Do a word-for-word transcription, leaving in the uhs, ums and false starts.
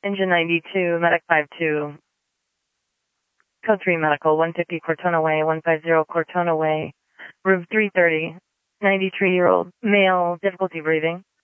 Engine ninety-two, Medic five two. Code three Medical, one fifty Cortona Way, one fifty Cortona Way. Roof three thirty. ninety-three-year-old male, difficulty breathing.